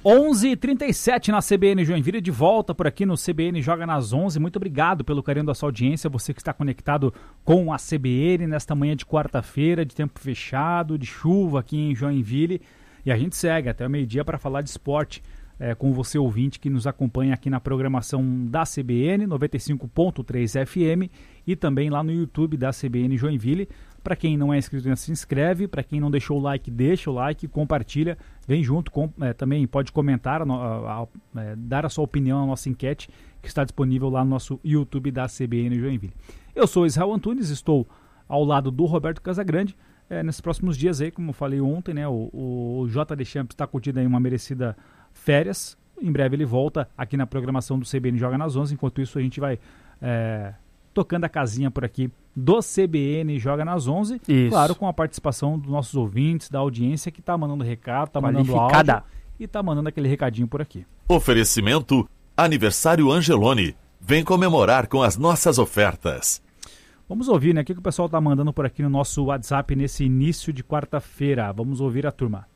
11h37 na CBN Joinville, de volta por aqui no CBN Joga nas 11. Muito obrigado pelo carinho da sua audiência, você que está conectado com a CBN nesta manhã de quarta-feira, de tempo fechado, de chuva aqui em Joinville. E a gente segue até o meio-dia para falar de esporte com você ouvinte que nos acompanha aqui na programação da CBN 95.3 FM e também lá no YouTube da CBN Joinville. Para quem não é inscrito, se inscreve. Para quem não deixou o like, deixa o like, compartilha, vem junto. Também pode comentar, dar a sua opinião na nossa enquete que está disponível lá no nosso YouTube da CBN Joinville. Eu sou Israel Antunes, estou ao lado do Roberto Casagrande. Nesses próximos dias aí, como eu falei ontem, né, o J. Deschamps está curtindo aí uma merecida férias. Em breve ele volta aqui na programação do CBN Joga nas 11. Enquanto isso a gente vai tocando a casinha por aqui do CBN Joga nas 11. Isso. Claro, com a participação dos nossos ouvintes, da audiência que está mandando recado, está mandando áudio e está mandando aquele recadinho por aqui. Oferecimento Aniversário Angeloni. Vem comemorar com as nossas ofertas. Vamos ouvir, né? O que o pessoal está mandando por aqui no nosso WhatsApp nesse início de quarta-feira. Vamos ouvir a turma.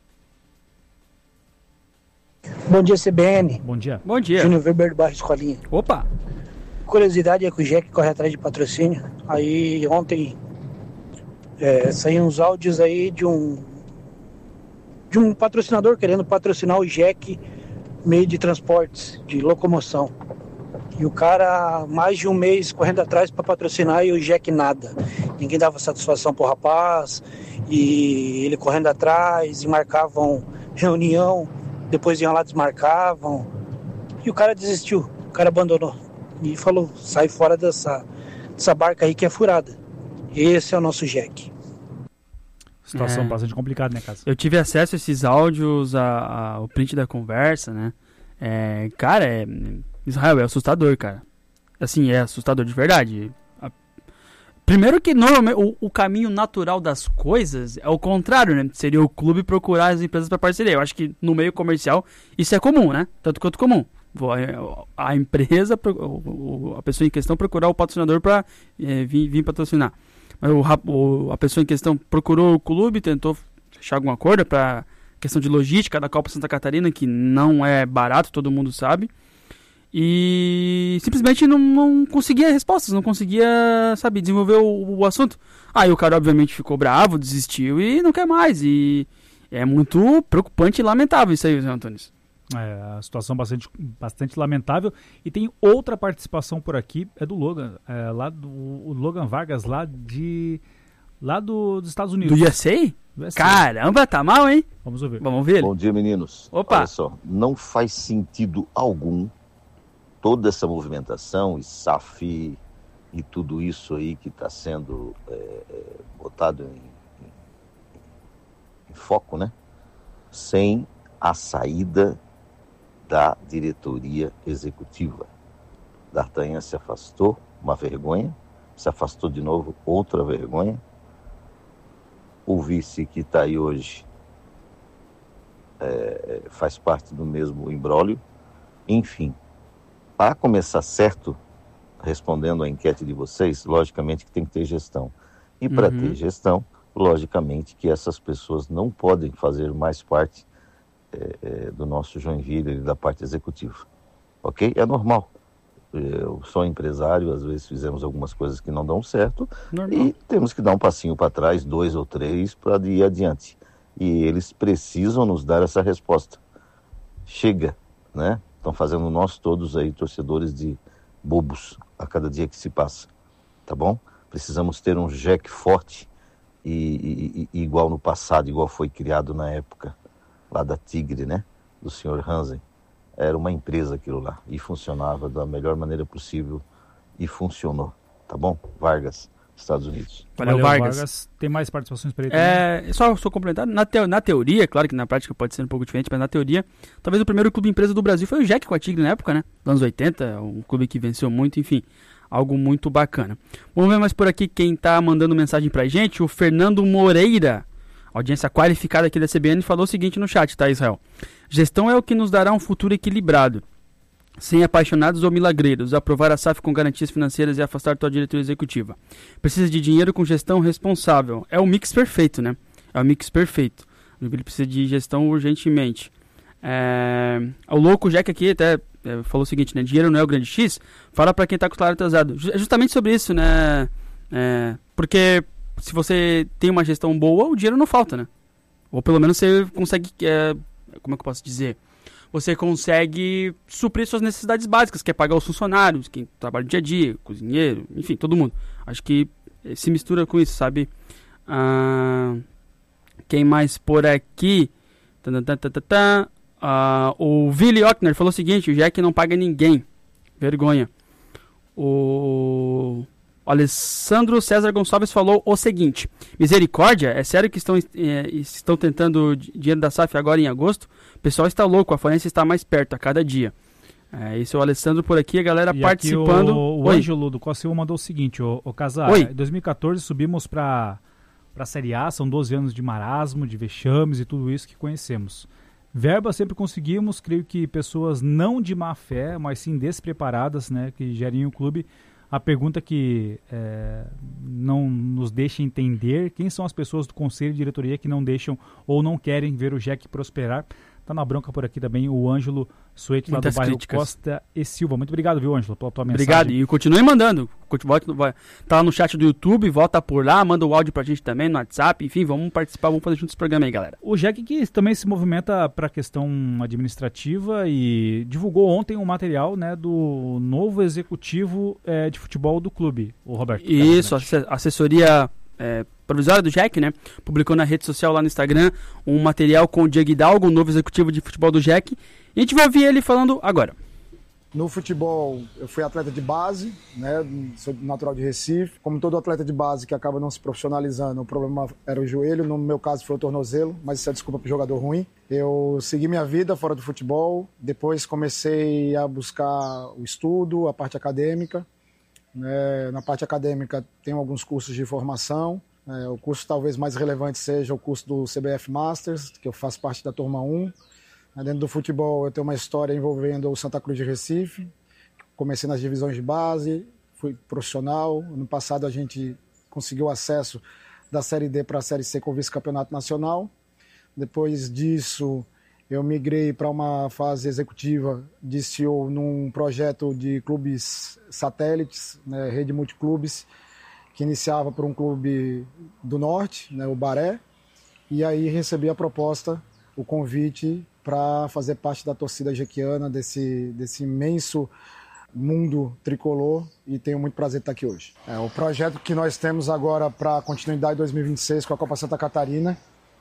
Bom dia, CBN. Bom dia. Bom dia. Júnior Weber do bairro Escolinha. Opa! Curiosidade é que o Jack corre atrás de patrocínio. Aí ontem saíram uns áudios aí de um patrocinador querendo patrocinar o Jack meio de transportes, de locomoção. E o cara, mais de um mês correndo atrás para patrocinar e o Jack nada. Ninguém dava satisfação pro rapaz, e ele correndo atrás, e marcavam reunião, depois iam lá, desmarcavam. E o cara desistiu, o cara abandonou. E falou, sai fora dessa barca aí que é furada. Esse é o nosso Jack. Situação bastante complicada, né, Casa? Eu tive acesso a esses áudios, ao print da conversa, né? Israel, é assustador, cara. Assim, é assustador de verdade. Primeiro que normalmente o caminho natural das coisas é o contrário, né? Seria o clube procurar as empresas para parceria. Eu acho que no meio comercial isso é comum, né? Tanto quanto comum. A empresa, a pessoa em questão procurar o patrocinador para vir patrocinar. Mas a pessoa em questão procurou o clube, tentou fechar algum acordo para questão de logística da Copa Santa Catarina, que não é barato, todo mundo sabe. E simplesmente não conseguia respostas, não conseguia, desenvolver o assunto. Aí o cara obviamente ficou bravo, desistiu e não quer mais. E é muito preocupante e lamentável isso aí, Zé Antunes. A situação bastante lamentável. E tem outra participação por aqui, é do Logan, o Logan Vargas, lá dos Estados Unidos. Do USA? Caramba, tá mal, hein? Vamos ouvir. Vamos ver ele. Bom dia, meninos. Opa. Olha só, não faz sentido algum toda essa movimentação e SAF e tudo isso aí que está sendo botado em foco, né? Sem a saída da diretoria executiva. D'Artagnan se afastou, uma vergonha, se afastou de novo, outra vergonha. O vice que está aí hoje faz parte do mesmo imbróglio. Enfim, para começar certo, respondendo à enquete de vocês, logicamente que tem que ter gestão. E para ter gestão, logicamente que essas pessoas não podem fazer mais parte do nosso Joinville e da parte executiva. Ok? É normal. Eu sou empresário, às vezes fizemos algumas coisas que não dão certo. Normal. E temos que dar um passinho para trás, 2 ou 3, para ir adiante. E eles precisam nos dar essa resposta. Chega, né? Estão fazendo nós todos aí, torcedores de bobos, a cada dia que se passa. Tá bom? Precisamos ter um Jack forte e igual no passado, igual foi criado na época lá da Tigre, né? Do senhor Hansen. Era uma empresa aquilo lá e funcionava da melhor maneira possível e funcionou, tá bom? Vargas, Estados Unidos. Valeu, Vargas. Tem mais participações para ele? Só complementar, na teoria, claro que na prática pode ser um pouco diferente, mas na teoria, talvez o primeiro clube empresa do Brasil foi o Jack com a Tigre na época, né? Nos anos 80, um clube que venceu muito, enfim, algo muito bacana. Vamos ver mais por aqui quem tá mandando mensagem pra gente, o Fernando Moreira. Audiência qualificada aqui da CBN falou o seguinte no chat, tá, Israel? Gestão é o que nos dará um futuro equilibrado, sem apaixonados ou milagreiros, aprovar a SAF com garantias financeiras e afastar toda a diretoria executiva. Precisa de dinheiro com gestão responsável. É o mix perfeito, né? É o mix perfeito. Ele precisa de gestão urgentemente. O louco Jack aqui até falou o seguinte, né? Dinheiro não é o grande X. Fala pra quem tá com o salário atrasado. É justamente sobre isso, né? Porque se você tem uma gestão boa, o dinheiro não falta, né? Ou pelo menos você consegue... como é que eu posso dizer? Você consegue suprir suas necessidades básicas, que é pagar os funcionários, quem trabalha no dia a dia, cozinheiro, enfim, todo mundo. Acho que se mistura com isso, sabe? Quem mais por aqui? O Willi Ockner falou o seguinte, o Jack não paga ninguém. Vergonha. O Alessandro César Gonçalves falou o seguinte, misericórdia, é sério que estão tentando dinheiro da SAF agora em agosto? O pessoal está louco, a falência está mais perto a cada dia. Esse é o Alessandro por aqui, a galera e participando. O Ângelo do Cossil mandou o seguinte, o Casar, em 2014 subimos para a Série A, são 12 anos de marasmo, de vexames e tudo isso que conhecemos. Verba sempre conseguimos, creio que pessoas não de má fé, mas sim despreparadas, né, que gerem o clube. A pergunta que não nos deixa entender, quem são as pessoas do conselho de diretoria que não deixam ou não querem ver o Jack prosperar? Tá na bronca por aqui também o Ângelo Suete, lá do bairro Costa e Silva. Muito obrigado, viu, Ângelo, pela tua mensagem. Obrigado, e continue mandando. Tá lá no chat do YouTube, volta por lá, manda o áudio pra gente também no WhatsApp, enfim, vamos participar, vamos fazer juntos esse programa aí, galera. O Jack que também se movimenta para a questão administrativa e divulgou ontem um material, né, do novo executivo de futebol do clube, o Roberto. Isso, a assessoria provisória do Jack, né, publicou na rede social lá no Instagram um material com o Diego Hidalgo, o novo executivo de futebol do Jack, e a gente vai ouvir ele falando agora. No futebol, eu fui atleta de base, né? Sou natural de Recife. Como todo atleta de base que acaba não se profissionalizando, o problema era o joelho, no meu caso foi o tornozelo, mas isso é desculpa para o jogador ruim. Eu segui minha vida fora do futebol, depois comecei a buscar o estudo, a parte acadêmica. Na parte acadêmica tenho alguns cursos de formação. O curso talvez mais relevante seja o curso do CBF Masters, que eu faço parte da turma 1. Dentro do futebol eu tenho uma história envolvendo o Santa Cruz de Recife. Comecei nas divisões de base, fui profissional. Ano passado a gente conseguiu acesso da Série D para a Série C com o vice-campeonato nacional. Depois disso eu migrei para uma fase executiva de CEO num projeto de clubes satélites, né, rede multiclubes, que iniciava por um clube do norte, né, o Baré, e aí recebi a proposta, o convite para fazer parte da torcida jequiana, desse imenso mundo tricolor, e tenho muito prazer de estar aqui hoje. O projeto que nós temos agora para a continuidade de 2026 com a Copa Santa Catarina,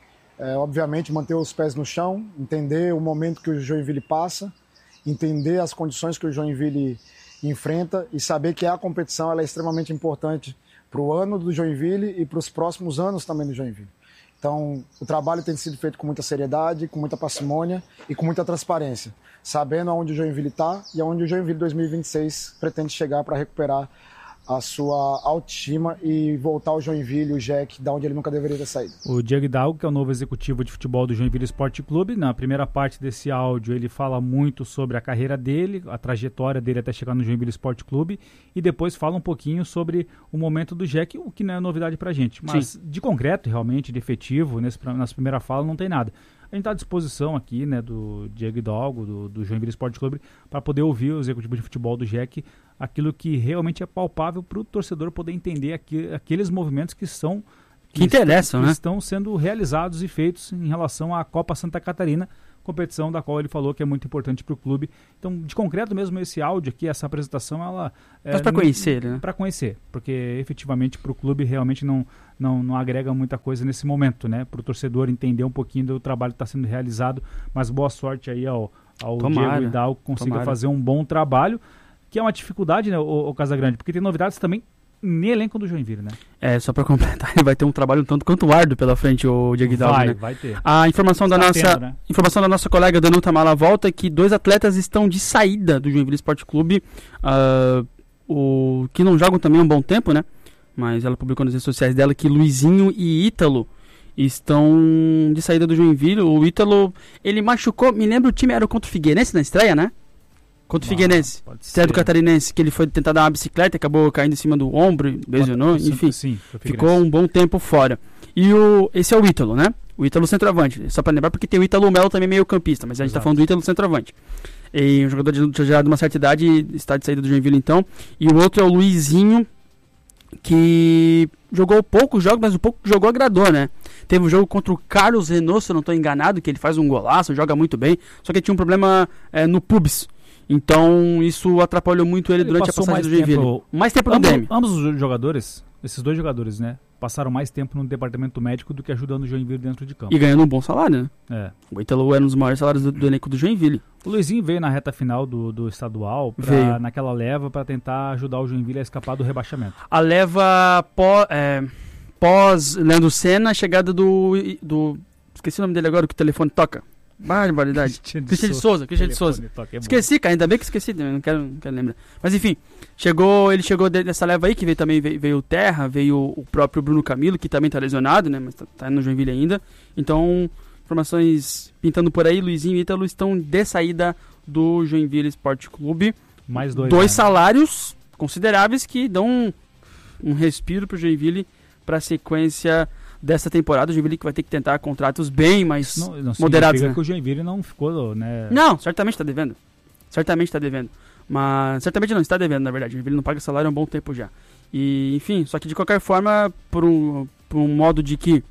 obviamente manter os pés no chão, entender o momento que o Joinville passa, entender as condições que o Joinville enfrenta e saber que a competição ela é extremamente importante para o ano do Joinville e para os próximos anos também do Joinville. Então, o trabalho tem sido feito com muita seriedade, com muita parcimônia e com muita transparência, sabendo aonde o Joinville está e aonde o Joinville 2026 pretende chegar para recuperar a sua autoestima e voltar ao Joinville, o Jack, da onde ele nunca deveria ter saído. O Diego Hidalgo, que é o novo executivo de futebol do Joinville Esporte Clube, na primeira parte desse áudio ele fala muito sobre a carreira dele, a trajetória dele até chegar no Joinville Esporte Clube, e depois fala um pouquinho sobre o momento do Jack, o que não é novidade pra gente, mas sim, de concreto realmente, de efetivo, nessa primeira fala não tem nada. A gente está à disposição aqui, né, do Diego Hidalgo, do Joinville Esporte Clube, para poder ouvir o executivo de futebol do Jack, aquilo que realmente é palpável para o torcedor poder entender aqueles movimentos que interessam, né? Estão sendo realizados e feitos em relação à Copa Santa Catarina, competição da qual ele falou que é muito importante para o clube. Então, de concreto mesmo, esse áudio aqui, essa apresentação, ela... Mas para conhecer, né? Para conhecer, porque efetivamente para o clube realmente não agrega muita coisa nesse momento, né? Para o torcedor entender um pouquinho do trabalho que está sendo realizado, mas boa sorte aí ao Diego Hidalgo que consiga fazer um bom trabalho, que é uma dificuldade, né, o Casagrande, porque tem novidades também no elenco do Joinville, né? Só para completar, ele vai ter um trabalho um tanto quanto árduo pela frente, o Diego Hidalgo, né? Vai ter. A informação da nossa colega Danuta Mala volta é que 2 atletas estão de saída do Joinville Esporte Clube, que não jogam também há um bom tempo, né? Mas ela publicou nas redes sociais dela que Luizinho e Ítalo estão de saída do Joinville. O Ítalo, ele machucou, me lembro, o time era contra o Figueirense na estreia, né? Contra o Figueirense. Estreia do Catarinense, que ele foi tentar dar uma bicicleta, acabou caindo em cima do ombro, lesionou, enfim. Sim, ficou um bom tempo fora. E esse é o Ítalo, né? O Ítalo centroavante. Só pra lembrar, porque tem o Ítalo Melo também meio campista, mas a gente tá falando do Ítalo centroavante. E um jogador já de uma certa idade, está de saída do Joinville então. E o outro é o Luizinho, que jogou poucos jogos, mas o pouco que jogou agradou, né? Teve um jogo contra o Carlos Renault, se eu não estou enganado, que ele faz um golaço, joga muito bem, só que tinha um problema no pubis. Então isso atrapalhou muito ele durante a passagem do Joinville. Mais tempo no DM. Ambos os jogadores, esses dois jogadores, né? Passaram mais tempo no departamento médico do que ajudando o Joinville dentro de campo. E ganhando um bom salário, né? É. O Ítalo era um dos maiores salários do elenco do Joinville. O Luizinho veio na reta final do estadual, naquela leva, para tentar ajudar o Joinville a escapar do rebaixamento. A leva pós Leandro Senna, chegada do... Esqueci o nome dele agora, que o telefone toca. Barbaridade. Cristian de Souza. Esqueci, cara, ainda bem que esqueci, não quero lembrar. Mas enfim, ele chegou dessa leva aí, que veio o Terra, veio o próprio Bruno Camilo, que também tá lesionado, né, mas tá no Joinville ainda. Então, informações pintando por aí, Luizinho e Ítalo estão de saída do Joinville Esporte Clube. Mais dois. Dois salários consideráveis que dão um respiro pro Joinville pra sequência dessa temporada. O Joinville que vai ter que tentar contratos bem mais moderados, né? Que o Joinville não ficou, né? Não, certamente está devendo. Mas certamente não está devendo, na verdade. O Joinville não paga salário há um bom tempo já. E, enfim, só que de qualquer forma, por um modo de que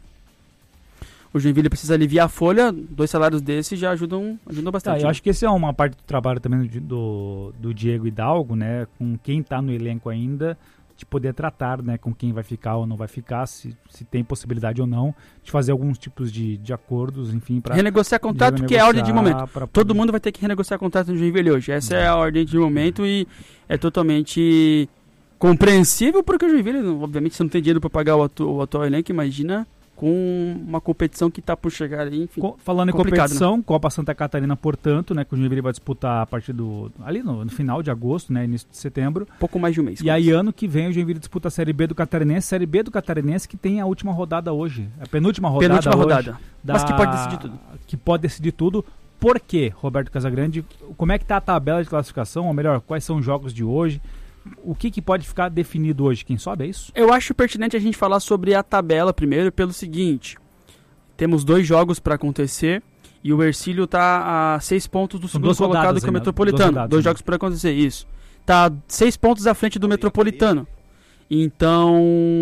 o Joinville precisa aliviar a folha, 2 salários desses já ajudam bastante. Eu acho que esse é uma parte do trabalho também do Diego Hidalgo, né? Com quem está no elenco ainda, de poder tratar, né, com quem vai ficar ou não vai ficar, se tem possibilidade ou não, de fazer alguns tipos de acordos, enfim, para renegociar contrato, que é a ordem de momento. Todo mundo vai ter que renegociar contrato no Joinville hoje. Essa é a ordem de momento e é totalmente compreensível, porque o Joinville, obviamente, você não tem dinheiro para pagar o atual elenco, imagina com uma competição que está por chegar aí, enfim. Falando em competição, né? Copa Santa Catarina, portanto, né, que o Joinville vai disputar a partir ali no final de agosto, né, início de setembro. Pouco mais de um mês. E aí, ano que vem, o Joinville disputa a Série B do Catarinense, que tem a última rodada hoje. A penúltima rodada. Mas que pode decidir tudo. Que pode decidir tudo. Por quê, Roberto Casagrande? Como é que está a tabela de classificação? Ou melhor, quais são os jogos de hoje? O que pode ficar definido hoje? Quem sobe, é isso? Eu acho pertinente a gente falar sobre a tabela primeiro pelo seguinte. Temos 2 jogos para acontecer e o Hercílio está a 6 pontos do segundo colocado, que é o Metropolitano. 2 jogos para acontecer, isso. Está 6 pontos à frente do Metropolitano. Então,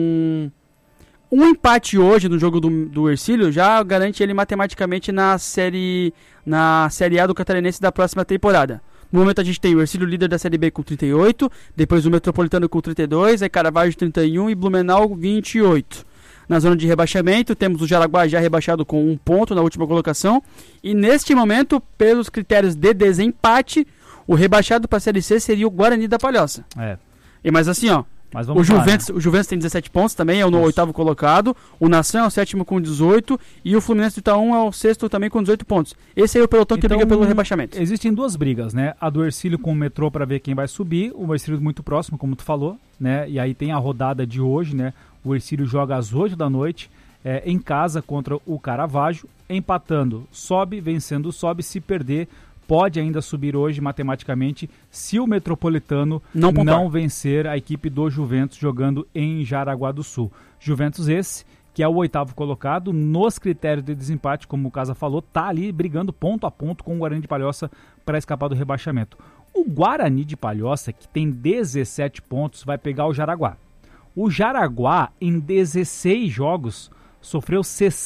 um empate hoje no jogo do Hercílio já garante ele matematicamente na série A do Catarinense da próxima temporada. No momento a gente tem o Hercílio líder da Série B com 38, depois o Metropolitano com 32, aí Caravaggio 31 e Blumenau 28. Na zona de rebaixamento temos o Jaraguá já rebaixado com 1 ponto na última colocação. E neste momento, pelos critérios de desempate, o rebaixado para a Série C seria o Guarani da Palhoça. Mas assim, ó, o Juventus tem 17 pontos também, é o 8º colocado. O Nação é o 7º com 18 e o Fluminense do Itaú é o 6º também com 18 pontos. Esse aí é o pelotão que briga pelo rebaixamento. Existem 2 brigas, né? A do Hercílio com o Metrô para ver quem vai subir. O Hercílio muito próximo, como tu falou, né? E aí tem a rodada de hoje, né? O Hercílio joga às 8 da noite em casa contra o Caravaggio, empatando, sobe, vencendo, sobe. Se perder, pode ainda subir hoje matematicamente se o Metropolitano não vencer a equipe do Juventus jogando em Jaraguá do Sul. Juventus esse, que é o 8º colocado, nos critérios de desempate, como o Casa falou, tá ali brigando ponto a ponto com o Guarani de Palhoça para escapar do rebaixamento. O Guarani de Palhoça, que tem 17 pontos, vai pegar o Jaraguá. O Jaraguá, em 16 jogos, sofreu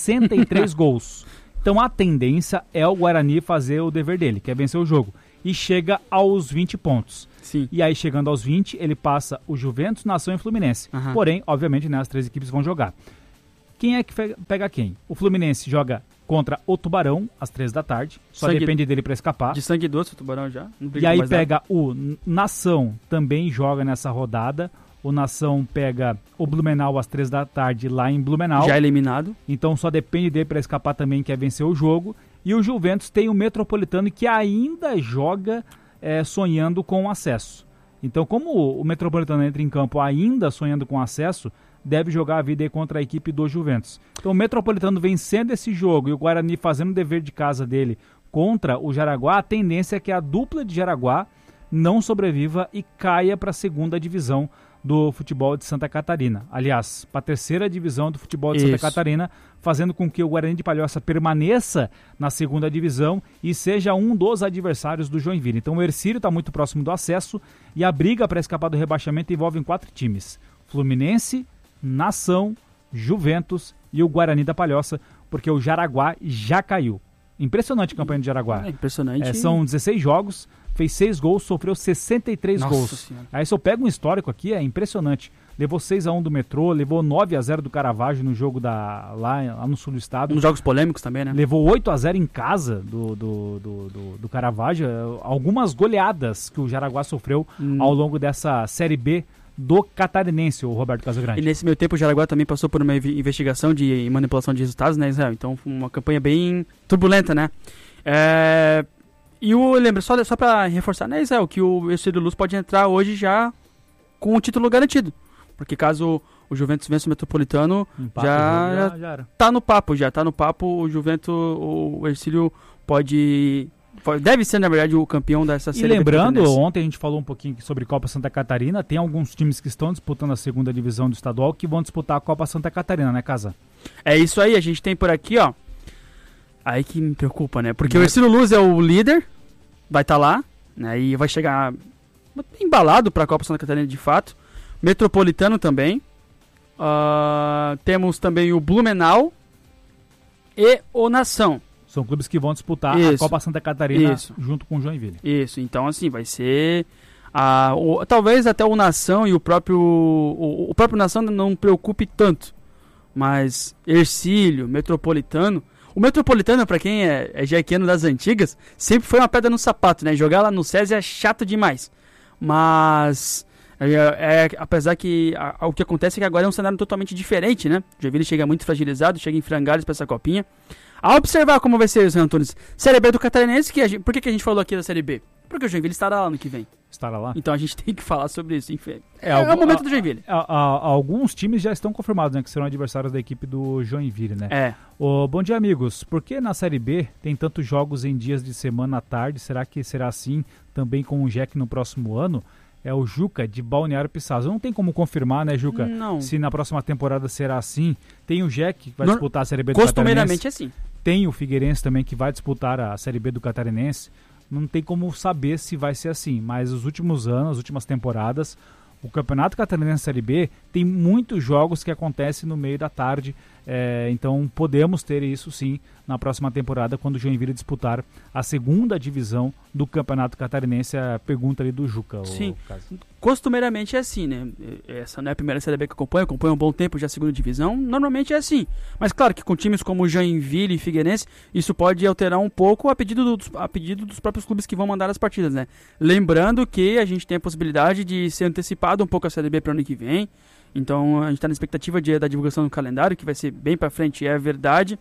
63 gols. Então a tendência é o Guarani fazer o dever dele, que é vencer o jogo. E chega aos 20 pontos. Sim. E aí, chegando aos 20, ele passa o Juventus, Nação e Fluminense. Porém, obviamente, né, as 3 equipes vão jogar. Quem é que pega quem? O Fluminense joga contra o Tubarão, às 3 da tarde. Só depende dele para escapar. De sangue doce o Tubarão já. E aí pega o Nação, também joga nessa rodada. O Nação pega o Blumenau às 3 da tarde lá em Blumenau. Já eliminado. Então só depende dele para escapar também, que é vencer o jogo. E o Juventus tem o Metropolitano, que ainda joga sonhando com acesso. Então, como o Metropolitano entra em campo ainda sonhando com acesso, deve jogar a vida aí contra a equipe do Juventus. Então o Metropolitano vencendo esse jogo e o Guarani fazendo o dever de casa dele contra o Jaraguá, a tendência é que a dupla de Jaraguá não sobreviva e caia para a segunda divisão do futebol de Santa Catarina. Aliás, para a terceira divisão do futebol de Santa Catarina, fazendo com que o Guarani de Palhoça permaneça na segunda divisão e seja um dos adversários do Joinville. Então o Hercílio está muito próximo do acesso e a briga para escapar do rebaixamento envolve 4 times: Fluminense, Nação, Juventus e o Guarani da Palhoça, porque o Jaraguá já caiu. Impressionante a campanha do Jaraguá. Impressionante. São 16 jogos, fez 6 gols, sofreu 63 gols. Senhora. Aí se eu pego um histórico aqui, é impressionante. Levou 6-1 do Metrô, levou 9-0 do Caravaggio no jogo lá no sul do estado. Uns jogos polêmicos também, né? Levou 8-0 em casa do Caravaggio. Algumas goleadas que o Jaraguá sofreu ao longo dessa Série B do Catarinense, o Roberto Casagrande. E nesse meio tempo o Jaraguá também passou por uma investigação de manipulação de resultados, né, Israel? Então foi uma campanha bem turbulenta, né? E lembra, só pra reforçar, né, Israel, que o Hercílio Luz pode entrar hoje já com o título garantido. Porque caso o Juventus vença o Metropolitano, já tá no papo, o Juventus, o Hercílio deve ser, na verdade, o campeão dessa série. E lembrando, ontem a gente falou um pouquinho sobre Copa Santa Catarina, tem alguns times que estão disputando a segunda divisão do estadual que vão disputar a Copa Santa Catarina, né, Casa? É isso aí, a gente tem por aqui, ó, aí que me preocupa, né, porque o Hercílio Luz é o líder, vai estar lá, né, e vai chegar embalado para a Copa Santa Catarina de fato. Metropolitano também, temos também o Blumenau e o Nação. São clubes que vão disputar a Copa Santa Catarina junto com o Joinville. Isso, então assim, vai ser... talvez até o Nação e o próprio Nação não preocupe tanto. Mas Hercílio, Metropolitano... O Metropolitano, pra quem é jequiano das antigas, sempre foi uma pedra no sapato, né? Jogar lá no César é chato demais. Mas... apesar que o que acontece é que agora é um cenário totalmente diferente, né? O Joinville chega muito fragilizado, chega em frangalhos para essa copinha. A observar como vai ser, Zé Antunes, Série B do Catarinense, por que a gente falou aqui da Série B? Porque o Joinville estará lá no que vem. Estará lá? Então a gente tem que falar sobre isso, enfim. É o momento do Joinville. Alguns times já estão confirmados, né, que serão adversários da equipe do Joinville, né? Bom dia, amigos. Por que na Série B tem tantos jogos em dias de semana à tarde? Será que será assim também com o JEC no próximo ano? É o Juca, de Balneário Piçazzo. Não tem como confirmar, né, Juca? Não. Se na próxima temporada será assim. Tem o JEC, que vai disputar a Série B do Catarinense. Costumeiramente é assim. Tem o Figueirense também, que vai disputar a Série B do Catarinense. Não tem como saber se vai ser assim. Mas os últimos anos, as últimas temporadas, o Campeonato Catarinense Série B tem muitos jogos que acontecem no meio da tarde. Então podemos ter isso sim na próxima temporada, quando o Joinville disputar a segunda divisão do Campeonato Catarinense. A pergunta ali do Juca. Sim, costumeiramente é assim, né? Essa não é a primeira Série B que acompanho um bom tempo já a segunda divisão, normalmente é assim. Mas claro que com times como Joinville e Figueirense, isso pode alterar um pouco a pedido dos próprios clubes que vão mandar as partidas, né? Lembrando que a gente tem a possibilidade de ser antecipado um pouco a Série B para o ano que vem. Então a gente está na expectativa da divulgação do calendário, que vai ser bem para frente, é verdade.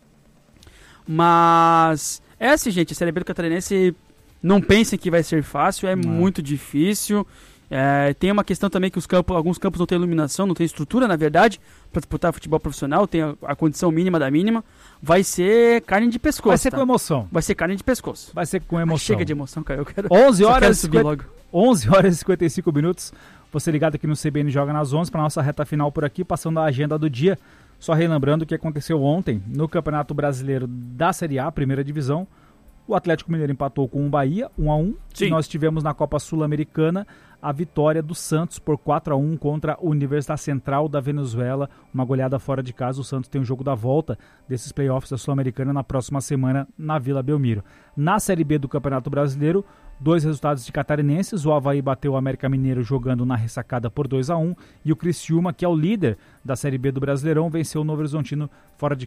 Mas é assim, gente, a Série B do Catarinense, não pensem que vai ser fácil, muito difícil. Tem uma questão também que alguns campos não têm iluminação, não tem estrutura, na verdade, para disputar futebol profissional, tem a condição mínima da mínima. Vai ser carne de pescoço. Vai ser com emoção. Vai ser carne de pescoço. Vai ser com emoção. Chega de emoção, cara. Eu quero 11 horas e 55 minutos. Você ligado aqui no CBN Joga nas 11 para nossa reta final por aqui, passando a agenda do dia. Só relembrando o que aconteceu ontem no Campeonato Brasileiro da Série A, primeira divisão. O Atlético Mineiro empatou com o Bahia, 1-1. Sim. E nós tivemos na Copa Sul-Americana a vitória do Santos por 4-1 contra a Universidade Central da Venezuela. Uma goleada fora de casa. O Santos tem o jogo da volta desses playoffs da Sul-Americana na próxima semana na Vila Belmiro. Na Série B do Campeonato Brasileiro, 2 resultados de catarinenses. O Avaí bateu o América Mineiro jogando na ressacada por 2-1. E o Criciúma, que é o líder da Série B do Brasileirão, venceu o Novo Horizontino fora de